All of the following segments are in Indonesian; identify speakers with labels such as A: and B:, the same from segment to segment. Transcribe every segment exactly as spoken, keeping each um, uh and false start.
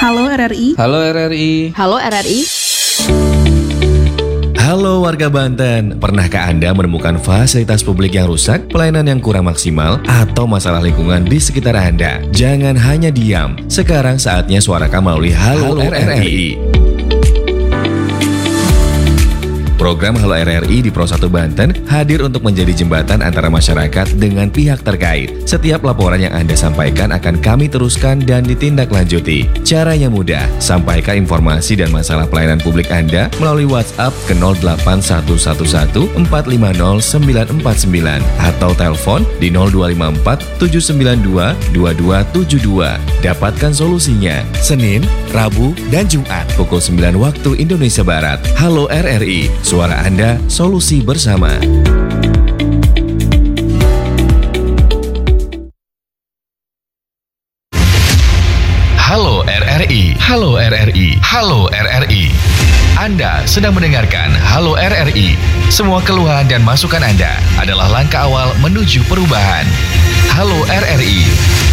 A: Halo R R I.
B: Halo R R I.
C: Halo R R I.
D: Halo warga Banten, pernahkah Anda menemukan fasilitas publik yang rusak, pelayanan yang kurang maksimal, atau masalah lingkungan di sekitar Anda? Jangan hanya diam, sekarang saatnya suarakan melalui Halo, Halo R R I. Program Halo R R I di Pro satu Banten hadir untuk menjadi jembatan antara masyarakat dengan pihak terkait. Setiap laporan yang Anda sampaikan akan kami teruskan dan ditindaklanjuti. Caranya mudah, sampaikan informasi dan masalah pelayanan publik Anda melalui WhatsApp ke nol delapan satu satu satu empat lima nol sembilan empat sembilan atau telepon di nol dua lima empat tujuh sembilan dua dua dua tujuh dua. Dapatkan solusinya Senin, Rabu, dan Jumat pukul sembilan waktu Indonesia Barat. Halo R R I. Suara Anda, solusi bersama. Halo R R I, halo R R I, halo R R I. Anda sedang mendengarkan Halo R R I. Semua keluhan dan masukan Anda adalah langkah awal menuju perubahan. Halo R R I.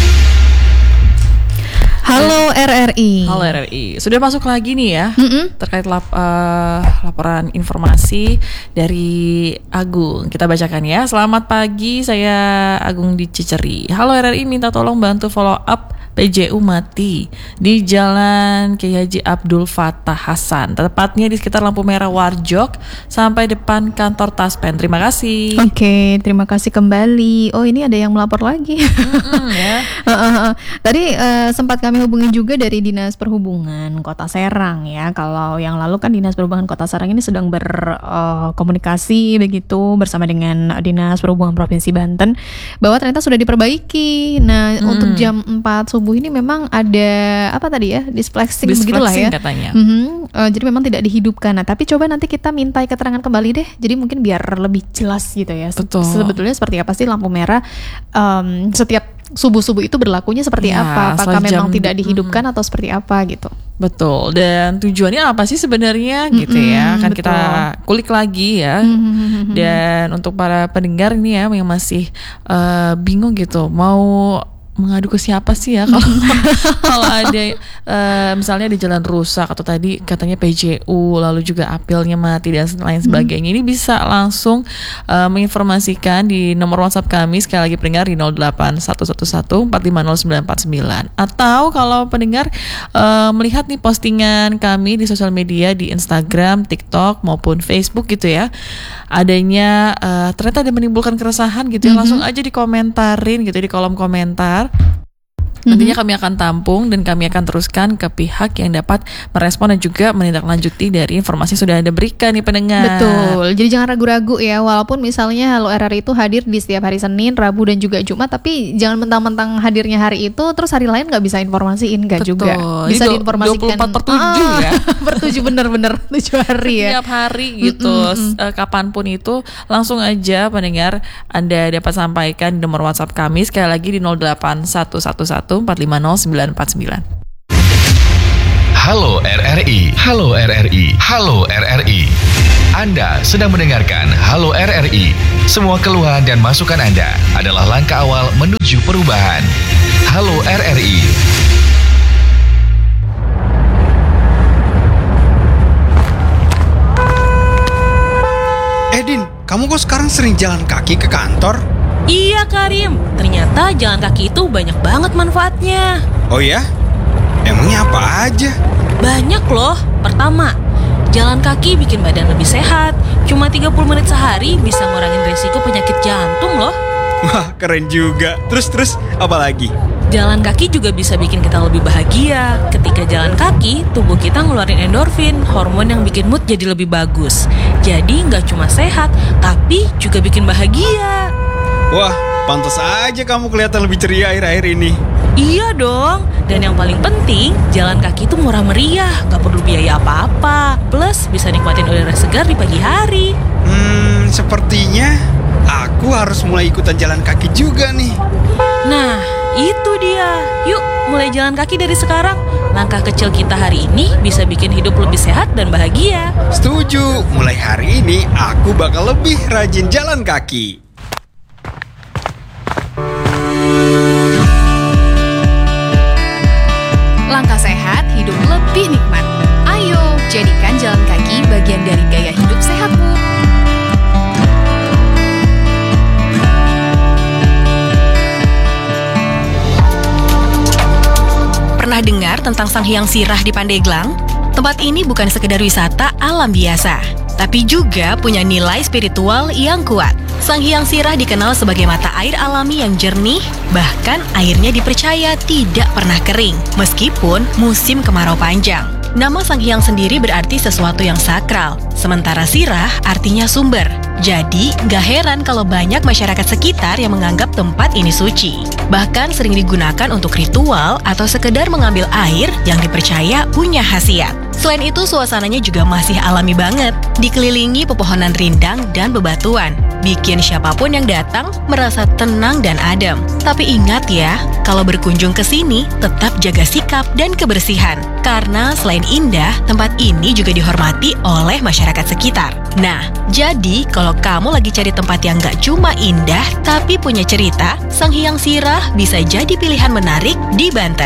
A: Halo R R I.
C: Halo R R I. Sudah masuk lagi nih ya
A: Mm-mm.
C: terkait lap, uh, laporan informasi dari Agung. Kita bacakan ya. Selamat pagi, saya Agung di Ciceri. Halo R R I, minta tolong bantu follow up P J U mati di Jalan Kiai Haji Abdul Fattah Hasan, tepatnya di sekitar lampu merah Warjok sampai depan kantor Taspen. Terima kasih.
A: Oke, terima kasih kembali. Oh, ini ada yang melapor lagi.
C: Mm-mm, ya.
A: Uh, uh, uh. Tadi uh, sempat kami hubungi juga dari Dinas Perhubungan Kota Serang ya. Kalau yang lalu kan Dinas Perhubungan Kota Serang ini sedang berkomunikasi uh, begitu bersama dengan Dinas Perhubungan Provinsi Banten bahwa ternyata sudah diperbaiki. Nah, hmm. untuk jam empat subuh ini memang ada apa tadi ya? Displexing begitulah ya.
C: Katanya.
A: Mm-hmm. Uh, jadi memang tidak dihidupkan. Nah, tapi coba nanti kita mintai keterangan kembali deh. Jadi mungkin biar lebih jelas gitu ya.
C: Betul.
A: Sebetulnya seperti apa sih lampu merah um, setiap subuh-subuh itu berlakunya seperti
C: ya,
A: apa? Apakah memang
C: jam,
A: tidak dihidupkan
C: mm,
A: atau seperti apa gitu?
C: Betul. Dan tujuannya apa sih sebenarnya
A: Mm-mm,
C: gitu ya? Kan
A: betul.
C: kita kulik lagi ya.
A: Mm-hmm.
C: Dan untuk para pendengar ini ya yang masih uh, bingung gitu mau mengadu ke siapa sih ya kalau kalau ada uh, misalnya di jalan rusak atau tadi katanya P J U lalu juga apelnya mati dan lain sebagainya, hmm. ini bisa langsung uh, menginformasikan di nomor WhatsApp kami, sekali lagi pendengar di nol delapan satu satu satu empat lima nol sembilan empat sembilan, atau kalau pendengar uh, melihat nih postingan kami di sosial media di Instagram, TikTok maupun Facebook gitu ya, adanya uh, ternyata ada menimbulkan keresahan gitu ya, mm-hmm. langsung aja dikomentarin gitu di kolom komentar. Nantinya kami akan tampung dan kami akan teruskan ke pihak yang dapat merespon dan juga menindaklanjuti dari informasi yang sudah Anda berikan nih pendengar.
A: Betul, jadi jangan ragu-ragu ya. Walaupun misalnya Halo R R I itu hadir di setiap hari Senin, Rabu dan juga Jumat, tapi jangan mentang-mentang hadirnya hari itu terus hari lain gak bisa informasiin, gak
C: Betul.
A: juga. Bisa
C: Ini
A: diinformasikan
C: dua puluh empat per tujuh
A: ah,
C: ya.
A: per tujuh bener-bener tujuh hari ya.
C: Setiap hari gitu, mm-mm, mm-mm. kapanpun itu langsung aja pendengar Anda dapat sampaikan di nomor WhatsApp kami, sekali lagi di nol delapan satu satu satu empat lima nol sembilan empat sembilan.
D: Halo R R I, halo R R I, halo R R I. Anda sedang mendengarkan Halo R R I. Semua keluhan dan masukan Anda adalah langkah awal menuju perubahan. Halo R R I.
E: Edin, kamu kok sekarang sering jalan kaki ke kantor?
F: Iya Karim, ternyata jalan kaki itu banyak banget manfaatnya.
E: Oh ya? Emangnya apa aja?
F: Banyak loh. Pertama, jalan kaki bikin badan lebih sehat. Cuma tiga puluh menit sehari bisa ngurangin resiko penyakit jantung loh.
E: Wah, keren juga. Terus-terus, apa lagi?
F: Jalan kaki juga bisa bikin kita lebih bahagia. Ketika jalan kaki, tubuh kita ngeluarin endorfin, hormon yang bikin mood jadi lebih bagus. Jadi nggak cuma sehat, tapi juga bikin bahagia.
E: Wah, pantas aja kamu kelihatan lebih ceria akhir-akhir ini.
F: Iya dong, dan yang paling penting, jalan kaki itu murah meriah, gak perlu biaya apa-apa. Plus, bisa nikmatin udara segar di pagi hari.
E: Hmm, sepertinya aku harus mulai ikutan jalan kaki juga nih.
F: Nah, itu dia. Yuk, mulai jalan kaki dari sekarang. Langkah kecil kita hari ini bisa bikin hidup lebih sehat dan bahagia.
E: Setuju, mulai hari ini aku bakal lebih rajin jalan kaki.
A: Langkah sehat,
B: hidup lebih nikmat. Ayo, jadikan jalan kaki bagian dari gaya hidup sehatmu.
G: Pernah dengar tentang Sang Hyang Sirah di Pandeglang? Tempat ini bukan sekedar wisata alam biasa, tapi juga punya nilai spiritual yang kuat. Sang Hyang Sirah dikenal sebagai mata air alami yang jernih, bahkan airnya dipercaya tidak pernah kering, meskipun musim kemarau panjang. Nama Sang Hyang sendiri berarti sesuatu yang sakral, sementara Sirah artinya sumber. Jadi, gak heran kalau banyak masyarakat sekitar yang menganggap tempat ini suci. Bahkan sering digunakan untuk ritual atau sekedar mengambil air yang dipercaya punya khasiat. Selain itu, suasananya juga masih alami banget, dikelilingi pepohonan rindang dan bebatuan, bikin siapapun yang datang merasa tenang dan adem. Tapi ingat ya, kalau berkunjung ke sini, tetap jaga sikap dan kebersihan. Karena selain indah, tempat ini juga dihormati oleh masyarakat sekitar. Nah, jadi kalau kamu lagi cari tempat yang gak cuma indah, tapi punya cerita, Sang Hyang Sirah bisa jadi pilihan menarik di Banten.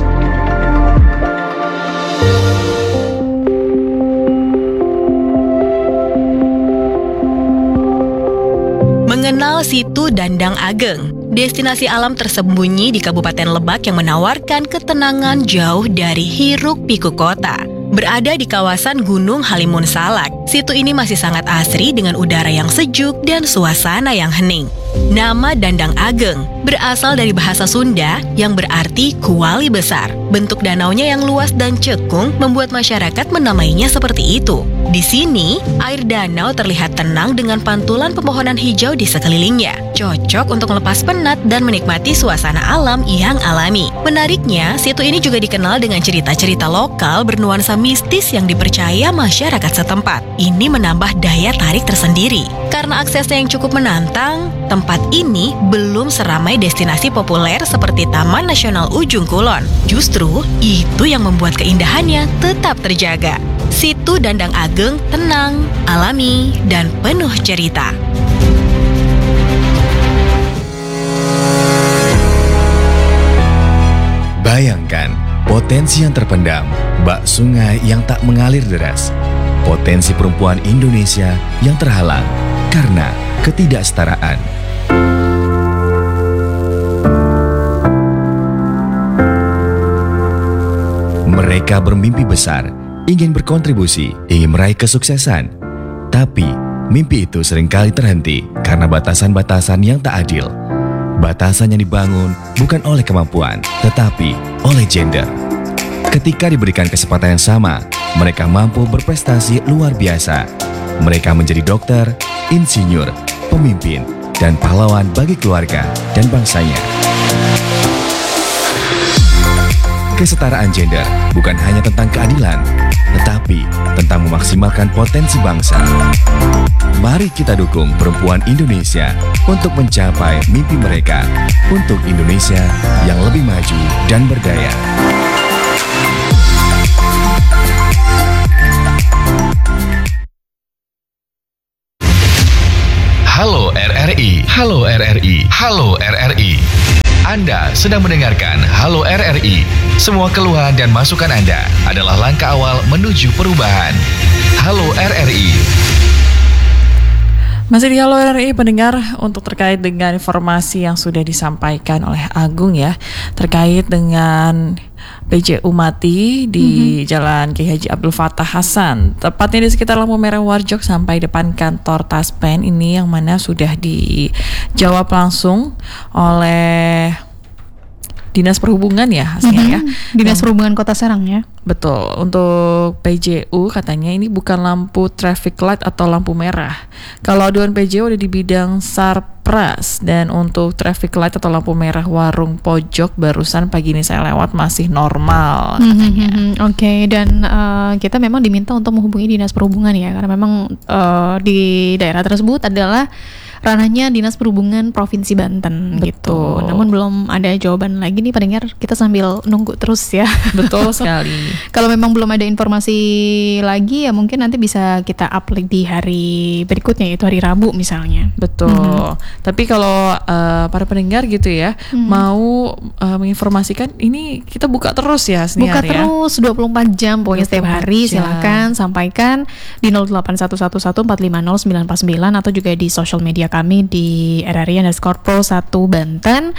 G: Mengenal Situ Dandang Ageng, destinasi alam tersembunyi di Kabupaten Lebak yang menawarkan ketenangan jauh dari hiruk-pikuk kota. Berada di kawasan Gunung Halimun Salak, situ ini masih sangat asri dengan udara yang sejuk dan suasana yang hening. Nama Dandang Ageng berasal dari bahasa Sunda yang berarti kuali besar. Bentuk danaunya yang luas dan cekung membuat masyarakat menamainya seperti itu. Di sini, air danau terlihat tenang dengan pantulan pepohonan hijau di sekelilingnya. Cocok untuk melepas penat dan menikmati suasana alam yang alami. Menariknya, situ ini juga dikenal dengan cerita-cerita lokal bernuansa mistis yang dipercaya masyarakat setempat. Ini menambah daya tarik tersendiri. Karena aksesnya yang cukup menantang, tempat ini belum seramai destinasi populer seperti Taman Nasional Ujung Kulon. Justru, itu yang membuat keindahannya tetap terjaga. Situ Dandang Ageng tenang, alami, dan penuh cerita.
D: Bayangkan potensi yang terpendam, bak sungai yang tak mengalir deras, potensi perempuan Indonesia yang terhalang karena ketidaksetaraan. Mereka bermimpi besar, ingin berkontribusi, ingin meraih kesuksesan. Tapi, mimpi itu seringkali terhenti karena batasan-batasan yang tak adil. Batasan yang dibangun bukan oleh kemampuan, tetapi oleh gender. Ketika diberikan kesempatan yang sama, mereka mampu berprestasi luar biasa. Mereka menjadi dokter, insinyur, pemimpin, dan pahlawan bagi keluarga dan bangsanya. Kesetaraan gender bukan hanya tentang keadilan, tetapi tentang memaksimalkan potensi bangsa. Mari kita dukung perempuan Indonesia untuk mencapai mimpi mereka, untuk Indonesia yang lebih maju dan berdaya. Halo R R I, halo R R I, halo R R I. Anda sedang mendengarkan Halo R R I. Semua keluhan dan masukan Anda adalah langkah awal menuju perubahan. Halo R R I.
C: Masih di Halo R R I pendengar, untuk terkait dengan informasi yang sudah disampaikan oleh Agung ya, terkait dengan P J U mati di mm-hmm. Jalan Kiai Haji Abdul Fattah Hasan, tepatnya di sekitar lampu merah Warjok sampai depan kantor Taspen, ini yang mana sudah dijawab langsung oleh Dinas Perhubungan ya hasilnya mm-hmm. ya.
A: Dinas Perhubungan Kota Serang ya.
C: Betul, untuk P J U katanya ini bukan lampu traffic light atau lampu merah. Kalau aduan P J U ada di bidang Sarpras, dan untuk traffic light atau lampu merah warung pojok barusan pagi ini saya lewat masih normal katanya.
A: Mm-hmm. Oke, okay. Dan uh, kita memang diminta untuk menghubungi Dinas Perhubungan ya, karena memang uh, di daerah tersebut adalah ranahnya Dinas Perhubungan Provinsi Banten gitu. Namun belum ada jawaban lagi nih pendengar, kita sambil nunggu terus ya.
C: Betul sekali.
A: Kalau memang belum ada informasi lagi ya mungkin nanti bisa kita upload di hari berikutnya, yaitu hari Rabu misalnya.
C: Betul. Mm-hmm. Tapi kalau uh, para pendengar gitu ya mm-hmm. mau uh, menginformasikan, ini kita buka terus ya
A: Buka
C: ya.
A: terus dua puluh empat jam pokoknya setiap hari. Silakan sampaikan di nol delapan satu satu satu empat lima nol sembilan empat sembilan atau juga di sosial media kami di R R I underscore pro satu Banten.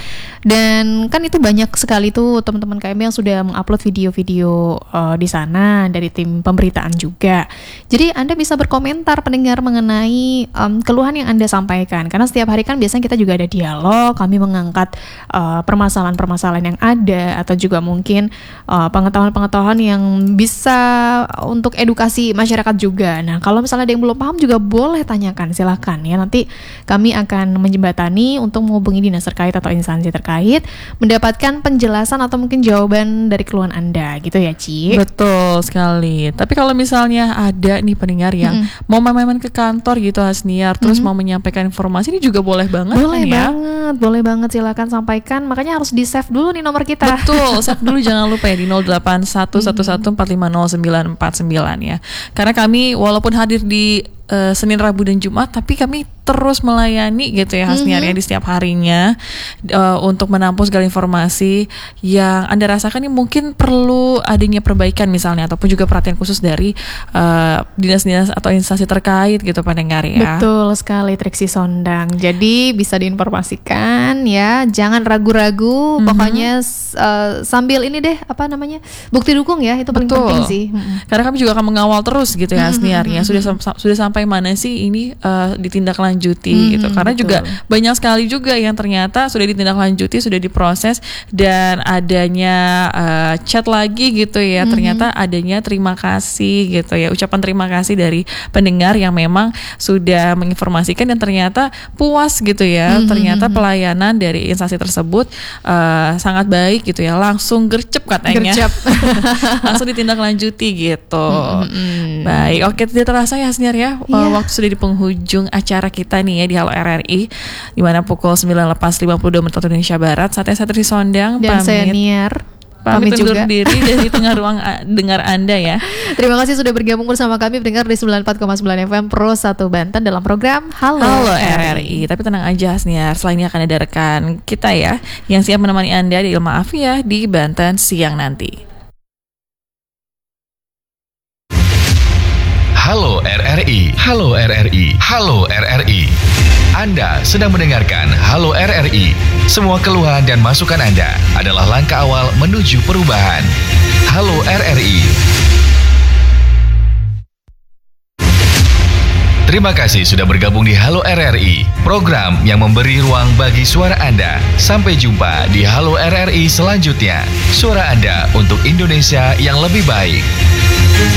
A: Dan kan itu banyak sekali tuh teman-teman K M yang sudah mengupload video-video uh, di sana dari tim pemberitaan juga. Jadi Anda bisa berkomentar pendengar mengenai um, keluhan yang Anda sampaikan, karena setiap hari kan biasanya kita juga ada dialog, kami mengangkat uh, permasalahan-permasalahan yang ada atau juga mungkin uh, pengetahuan-pengetahuan yang bisa untuk edukasi masyarakat juga. Nah, kalau misalnya ada yang belum paham juga boleh tanyakan, silakan ya. Nanti kami akan menjembatani untuk menghubungi dinas terkait atau instansi terkait, mendapatkan penjelasan atau mungkin jawaban dari keluhan Anda gitu ya, Ci.
C: Betul sekali. Tapi kalau misalnya ada nih pendengar yang mm-hmm. mau main-main ke kantor gitu Hasniar, terus mm-hmm. mau menyampaikan informasi, ini juga boleh banget.
A: Boleh
C: kan,
A: banget, ya? boleh banget, silakan sampaikan. Makanya harus di save dulu nih nomor kita.
C: Betul, save dulu jangan lupa ya di nol delapan satu satu satu empat lima nol sembilan empat sembilan ya. Karena kami walaupun hadir di uh, Senin, Rabu dan Jumat, tapi kami terus melayani gitu ya Hasniar mm-hmm. ya di setiap harinya uh, untuk menampung segala informasi yang Anda rasakan ini mungkin perlu adanya perbaikan misalnya, ataupun juga perhatian khusus dari uh, dinas-dinas atau instansi terkait gitu pendengar ya.
A: Betul sekali Triksi Sondang. Jadi bisa diinformasikan ya, jangan ragu-ragu. Mm-hmm. Pokoknya uh, sambil ini deh apa namanya bukti dukung ya, itu paling
C: Betul.
A: penting sih. Mm-hmm.
C: Karena kami juga akan mengawal terus gitu ya Hasniar ya.
A: Mm-hmm.
C: Sudah sudah sampai mana sih ini uh, ditindaklanjuti
A: Hmm,
C: gitu, karena
A: betul.
C: juga banyak sekali juga yang ternyata sudah ditindaklanjuti, sudah diproses, dan adanya uh, chat lagi gitu ya, hmm. ternyata adanya terima kasih gitu ya, ucapan terima kasih dari pendengar yang memang sudah menginformasikan dan ternyata puas gitu ya, hmm. ternyata pelayanan dari instansi tersebut uh, sangat baik gitu ya, langsung gercep katanya,
A: gercep.
C: langsung ditindaklanjuti gitu.
A: Hmm.
C: Baik, oke, tidak terasa ya Hasniar ya, yeah. waktu sudah di penghujung acara kita nih ya di Halo R R I, di mana pukul sembilan lepas lima puluh dua menit waktu Indonesia Barat. Saatnya saya Triksi Sondang
A: dan
C: pamit.
A: saya Niar
C: Pamit,
A: pamit
C: undur
A: juga
C: diri dari tengah ruang dengar Anda ya.
A: Terima kasih sudah bergabung bersama kami pendengar di sembilan puluh empat koma sembilan F M Pro satu Banten dalam program Halo,
C: Halo
A: R R I.
C: R R I. Tapi tenang aja Hasniar, setelah ini akan ada rekan kita ya yang siap menemani Anda di Ilma Afia di Banten siang nanti.
D: Halo R R I, Halo R R I, Halo R R I. Anda sedang mendengarkan Halo R R I. Semua keluhan dan masukan Anda adalah langkah awal menuju perubahan. Halo R R I. Terima kasih sudah bergabung di Halo R R I, program yang memberi ruang bagi suara Anda. Sampai jumpa di Halo R R I selanjutnya. Suara Anda untuk Indonesia yang lebih baik.